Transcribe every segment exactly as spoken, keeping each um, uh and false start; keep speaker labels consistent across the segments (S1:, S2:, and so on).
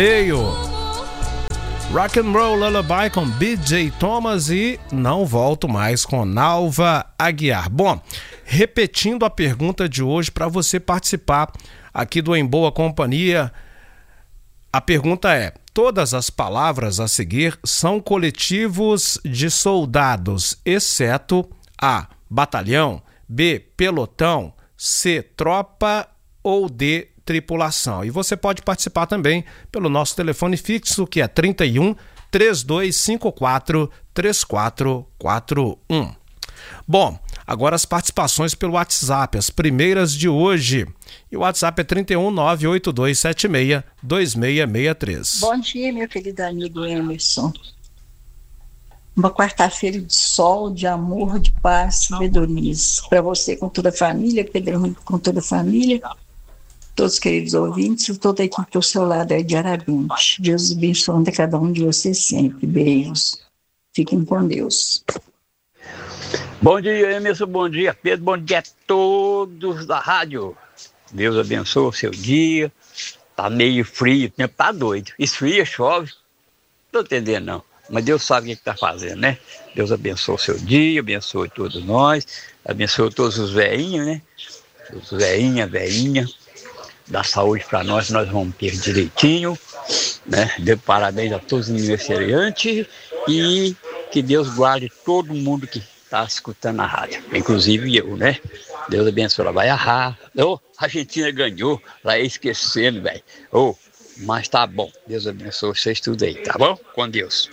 S1: Rock and Roll Lullaby com B J Thomas e Não Volto Mais com Nalva Aguiar. Bom, repetindo a pergunta de hoje para você participar aqui do Em Boa Companhia, a pergunta é: todas as palavras a seguir são coletivos de soldados, exceto A, batalhão, B, pelotão, C, tropa ou D, tripulação. E você pode participar também pelo nosso telefone fixo, que é trinta e um, trinta e dois cinquenta e quatro, trinta e quatro quarenta e um. Bom, agora as participações pelo WhatsApp, as primeiras de hoje. E o WhatsApp é trinta e um, nove oito dois sete seis, dois seis seis três.
S2: Bom dia, meu querido amigo Emerson. Uma quarta-feira de sol, de amor, de paz, sabedoria. Para você com toda a família, Pedro Henrique com toda a família, todos os queridos ouvintes e toda a equipe do seu lado aí de Arabins. Deus abençoe a cada um de vocês sempre. Beijos. Fiquem com Deus.
S3: Bom dia, Emerson. Bom dia, Pedro. Bom dia a todos da rádio. Deus abençoe o seu dia. Tá meio frio, o tempo tá doido. Esfria, chove. Não tô entendendo, não. Mas Deus sabe o que está fazendo, né? Deus abençoe o seu dia, abençoe todos nós, abençoe todos os velhinhos, né? Os velhinhas, velhinhas. Dá saúde para nós, nós vamos ter direitinho, né? Dê parabéns a todos os aniversariantes e que Deus guarde todo mundo que está escutando a rádio, inclusive eu, né? Deus abençoe, ela vai errar. Oh, a Argentina ganhou, lá esquecendo, velho. Oh, mas tá bom, Deus abençoe vocês tudo aí, tá bom? Com Deus.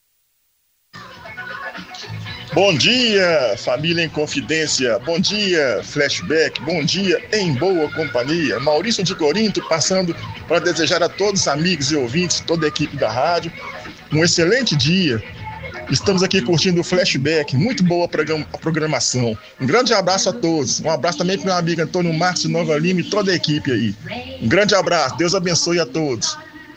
S4: Bom dia, família em confidência, bom dia, flashback, bom dia, em boa companhia. Maurício de Corinto passando para desejar a todos os amigos e ouvintes, toda a equipe da rádio, um excelente dia. Estamos aqui curtindo o flashback, muito boa a programação. Um grande abraço a todos, um abraço também para o meu amigo Antônio Marcos Nova Lima e toda a equipe aí. Um grande abraço, Deus abençoe a todos.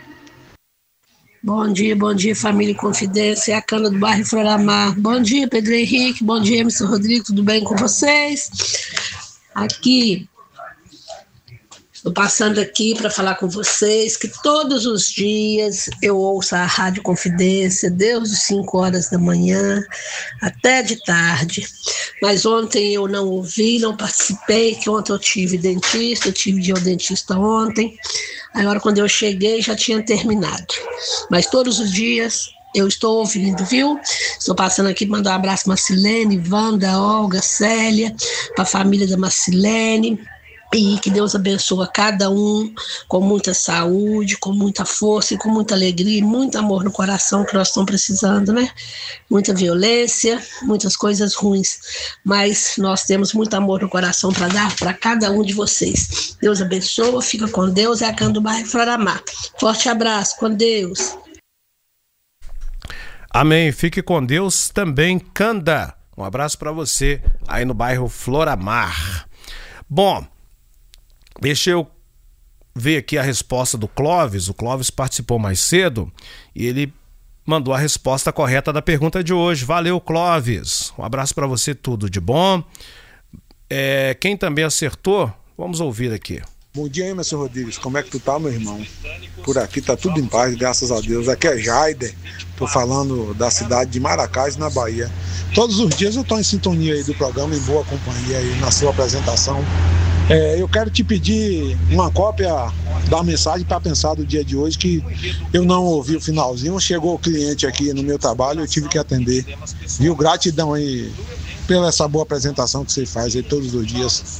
S5: Bom dia, bom dia, família em confidência, é a Cana do bairro Floramar. Bom dia, Pedro Henrique, bom dia, Emerson Rodrigo, tudo bem com vocês? Aqui, estou passando aqui para falar com vocês que todos os dias eu ouço a Rádio Confidência, desde as cinco horas da manhã até de tarde. Mas ontem eu não ouvi, não participei, que ontem eu tive dentista, eu tive de ir ao dentista ontem. Agora, quando eu cheguei, já tinha terminado. Mas todos os dias eu estou ouvindo, viu? Estou passando aqui para mandar um abraço para Marcilene, Wanda, Olga, Célia, para a família da Marcilene. E que Deus abençoe cada um com muita saúde, com muita força e com muita alegria e muito amor no coração que nós estamos precisando, né? Muita violência, muitas coisas ruins, mas nós temos muito amor no coração para dar para cada um de vocês. Deus abençoe, fica com Deus, é a Cana do bairro Floramar. Forte abraço, com Deus.
S1: Amém, fique com Deus também, Canda. Um abraço para você aí no bairro Floramar. Bom, deixa eu ver aqui a resposta do Clóvis. O Clóvis participou mais cedo e ele mandou a resposta correta da pergunta de hoje. Valeu, Clóvis. Um abraço para você, tudo de bom. É, quem também acertou, vamos ouvir aqui.
S6: Bom dia, Emerson Rodrigues. Como é que tu tá, meu irmão? Por aqui tá tudo em paz, graças a Deus. Aqui é Jaider. Tô falando da cidade de Maracás, na Bahia. Todos os dias eu tô em sintonia aí do programa, em boa companhia aí na sua apresentação. É, eu quero te pedir uma cópia da mensagem para pensar do dia de hoje, que eu não ouvi o finalzinho. Chegou o cliente aqui no meu trabalho, eu tive que atender. Viu? Gratidão aí pela essa boa apresentação que você faz aí todos os dias.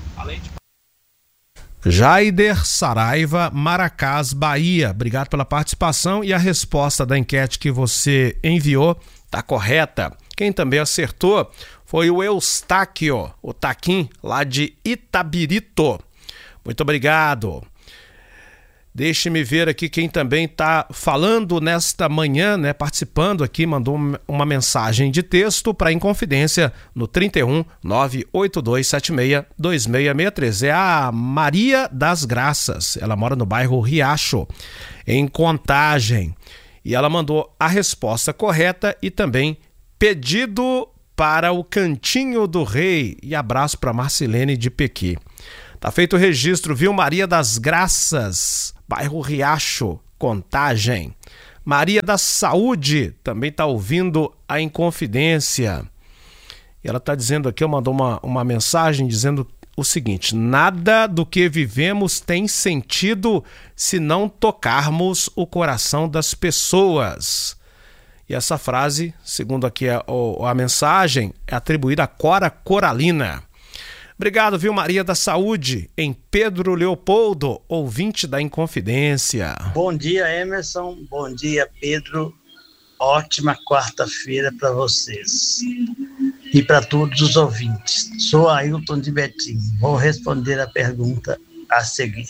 S1: Jaider Saraiva, Maracás, Bahia. Obrigado pela participação e a resposta da enquete que você enviou está correta. Quem também acertou foi o Eustáquio, o Taquim, lá de Itabirito. Muito obrigado. Deixe-me ver aqui quem também está falando nesta manhã, né, participando aqui, mandou uma mensagem de texto para Inconfidência no trinta e um, nove oito dois sete seis, dois seis seis três. É a Maria das Graças, ela mora no bairro Riacho, em Contagem. E ela mandou a resposta correta e também pedido para o Cantinho do Rei. E abraço para Marcilene de Pequi. Tá feito o registro, viu, Maria das Graças, bairro Riacho, Contagem. Maria da Saúde também está ouvindo a Inconfidência. E ela está dizendo aqui, eu mandou uma, uma mensagem dizendo o seguinte: nada do que vivemos tem sentido se não tocarmos o coração das pessoas. E essa frase, segundo aqui a, a mensagem, é atribuída a Cora Coralina. Obrigado, viu, Maria da Saúde, em Pedro Leopoldo, ouvinte da Inconfidência.
S7: Bom dia, Emerson. Bom dia, Pedro. Ótima quarta-feira para vocês e para todos os ouvintes. Sou Ailton de Betim. Vou responder a pergunta a seguir.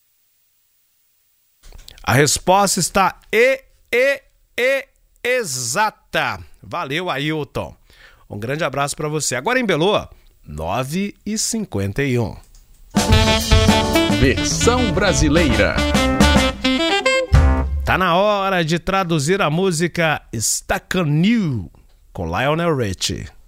S1: A resposta está e, e, e, exata. Valeu, Ailton. Um grande abraço para você. Agora em Belô, nove e cinquenta e um.
S8: Versão brasileira.
S1: Tá na hora de traduzir a música Stuck on You, com Lionel Richie.